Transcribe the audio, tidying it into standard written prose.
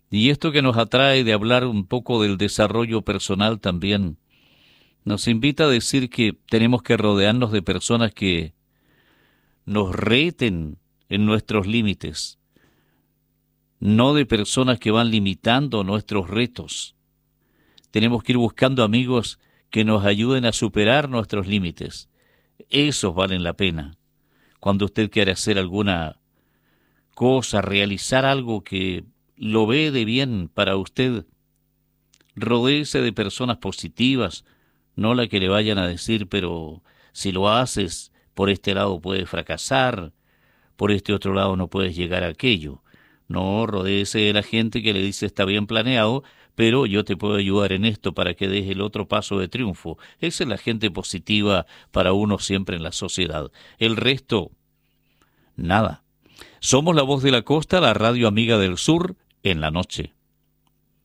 Y esto que nos atrae de hablar un poco del desarrollo personal también, nos invita a decir que tenemos que rodearnos de personas que nos reten en nuestros límites, no de personas que van limitando nuestros retos. Tenemos que ir buscando amigos que nos ayuden a superar nuestros límites. Esos valen la pena. Cuando usted quiere hacer alguna cosa, realizar algo que lo ve de bien para usted, rodéese de personas positivas, no la que le vayan a decir, pero si lo haces, por este lado puedes fracasar, por este otro lado no puedes llegar a aquello. No, rodéese de la gente que le dice está bien planeado, pero yo te puedo ayudar en esto para que des el otro paso de triunfo. Esa es la gente positiva para uno siempre en la sociedad. El resto, nada. Somos la voz de la costa, la radio amiga del sur, en la noche.